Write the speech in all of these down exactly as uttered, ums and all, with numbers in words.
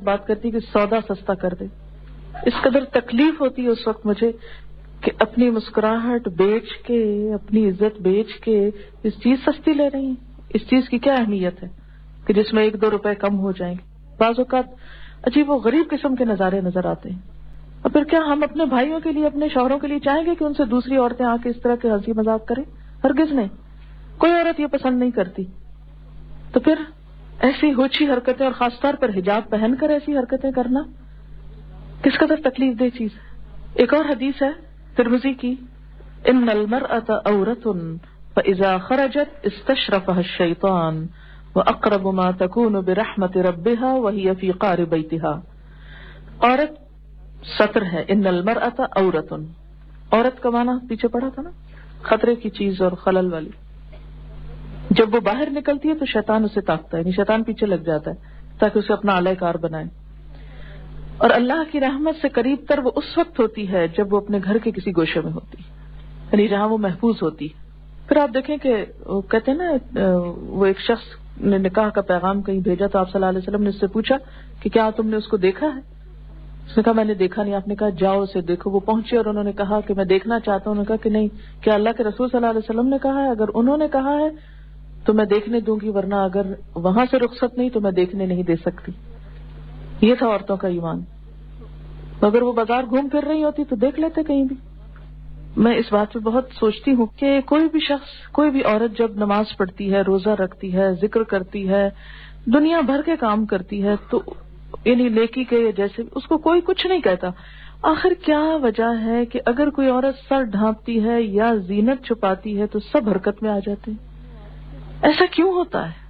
بات کرتی کہ سودا سستا کر دے. اس قدر تکلیف ہوتی ہے اس وقت مجھے کہ اپنی مسکراہٹ بیچ کے، اپنی عزت بیچ کے اس چیز سستی لے رہی ہیں. اس چیز کی کیا اہمیت ہے کہ جس میں ایک دو روپے کم ہو جائیں گے. بعض اوقات عجیب و غریب قسم کے نظارے نظر آتے ہیں. اور پھر کیا ہم اپنے بھائیوں کے لیے، اپنے شوہروں کے لیے چاہیں گے کہ ان سے دوسری عورتیں آ کے اس طرح کے ہنسی مذاق کریں؟ ہرگز نہیں. کوئی عورت یہ پسند نہیں کرتی. تو پھر ایسی ہوچی حرکتیں، اور خاص طور پر حجاب پہن کر ایسی حرکتیں کرنا کس قدر تکلیف دہ چیز ہے. ایک اور حدیث ہے ترمذی کی، ان المرأة عورة فإذا خرجت استشرفها الشيطان وأقرب ما تكون برحمة ربها وهي في قعر بيتها. عورت سطر ہے. ان المرأة عورة، عورت کا معنی پیچھے پڑا تھا نا، خطرے کی چیز اور خلل والی. جب وہ باہر نکلتی ہے تو شیطان اسے تاکتا ہے، یعنی شیطان پیچھے لگ جاتا ہے تاکہ اسے اپنا آلہ کار بنائے. اور اللہ کی رحمت سے قریب تر وہ اس وقت ہوتی ہے جب وہ اپنے گھر کے کسی گوشے میں ہوتی ہے، یعنی جہاں وہ محفوظ ہوتی ہے. پھر آپ دیکھیں کہ وہ کہتے ہیں نا، وہ ایک شخص نے نکاح کا پیغام کہیں بھیجا تو آپ صلی اللہ علیہ وسلم نے اس سے پوچھا کہ کیا تم نے اس کو دیکھا ہے؟ اس نے کہا میں نے دیکھا نہیں. آپ نے کہا جاؤ اسے دیکھو. وہ پہنچے اور انہوں نے کہا کہ میں دیکھنا چاہتا ہوں. انہوں نے کہا کہ نہیں، کیا اللہ کے رسول صلی اللہ علیہ وسلم نے کہا ہے؟ اگر انہوں نے کہا ہے تو میں دیکھنے دوں گی، ورنہ اگر وہاں سے رخصت نہیں تو میں دیکھنے نہیں دے سکتی. یہ تھا عورتوں کا ایمان. اگر وہ بازار گھوم پھر رہی ہوتی تو دیکھ لیتے کہیں بھی. میں اس بات پہ بہت سوچتی ہوں کہ کوئی بھی شخص، کوئی بھی عورت جب نماز پڑھتی ہے، روزہ رکھتی ہے، ذکر کرتی ہے، دنیا بھر کے کام کرتی ہے، تو یعنی نیکی کے جیسے اس کو کوئی کچھ نہیں کہتا. آخر کیا وجہ ہے کہ اگر کوئی عورت سر ڈھانپتی ہے یا زینت چھپاتی ہے تو سب حرکت میں آ جاتے ہیں؟ ایسا کیوں ہوتا ہے؟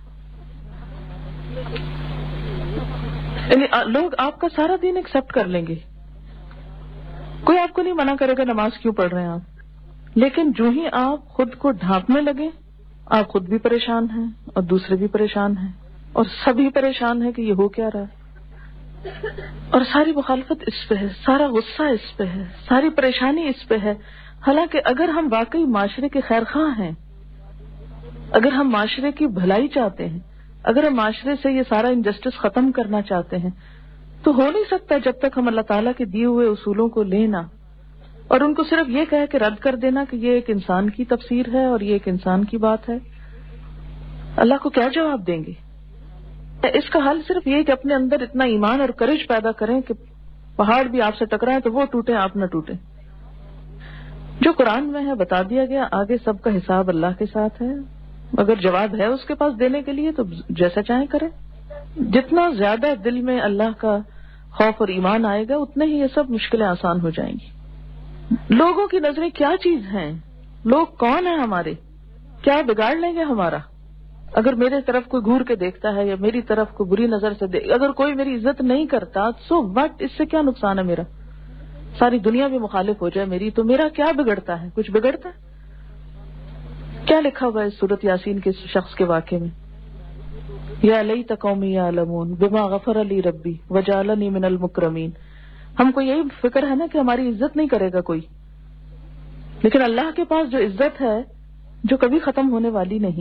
یعنی لوگ آپ کا سارا دین ایکسپٹ کر لیں گے، کوئی آپ کو نہیں منع کرے گا نماز کیوں پڑھ رہے ہیں آپ، لیکن جو ہی آپ خود کو ڈھانپنے لگے آپ خود بھی پریشان ہیں اور دوسرے بھی پریشان ہیں اور سبھی پریشان ہیں کہ یہ ہو کیا رہا ہے. اور ساری مخالفت اس پہ ہے، سارا غصہ اس پہ ہے، ساری پریشانی اس پہ ہے. حالانکہ اگر ہم واقعی معاشرے کے خیر خواہ ہیں، اگر ہم معاشرے کی بھلائی چاہتے ہیں، اگر ہم معاشرے سے یہ سارا انجسٹس ختم کرنا چاہتے ہیں، تو ہو نہیں سکتا جب تک ہم اللہ تعالیٰ کے دیے ہوئے اصولوں کو لینا اور ان کو صرف یہ کہہ کے رد کر دینا کہ یہ ایک انسان کی تفسیر ہے اور یہ ایک انسان کی بات ہے. اللہ کو کیا جواب دیں گے؟ اس کا حل صرف یہ کہ اپنے اندر اتنا ایمان اور کرج پیدا کریں کہ پہاڑ بھی آپ سے ٹکرائیں تو وہ ٹوٹیں، آپ نہ ٹوٹیں. جو قرآن میں ہے بتا دیا گیا، آگے سب کا حساب اللہ کے ساتھ ہے. اگر جواب ہے اس کے پاس دینے کے لیے تو جیسا چاہیں کریں. جتنا زیادہ دل میں اللہ کا خوف اور ایمان آئے گا اتنے ہی یہ سب مشکلیں آسان ہو جائیں گی. لوگوں کی نظریں کیا چیز ہیں؟ لوگ کون ہیں ہمارے؟ کیا بگاڑ لیں گے ہمارا؟ اگر میرے طرف کوئی گھور کے دیکھتا ہے یا میری طرف کوئی بری نظر سے دیکھ، اگر کوئی میری عزت نہیں کرتا سو وٹ، اس سے کیا نقصان ہے میرا؟ ساری دنیا بھی مخالف ہو جائے میری تو میرا کیا بگڑتا ہے؟ کچھ بگڑتا ہے؟ کیا لکھا ہوا ہے سورۃ یاسین کے شخص کے واقعے میں؟ یا لیت قومی یعلمون بما غفر لی ربی وجعلنی من المکرمین. ہم کو یہی فکر ہے نا کہ ہماری عزت نہیں کرے گا کوئی، لیکن اللہ کے پاس جو عزت ہے جو کبھی ختم ہونے والی نہیں.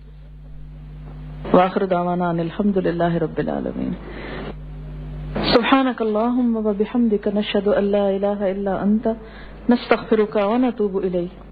وآخر دعوانا ان الحمد للہ رب العالمین. سبحانک اللہم وبحمدک نشہد ان لا الہ الا انت نستغفرک ونتوب الیک.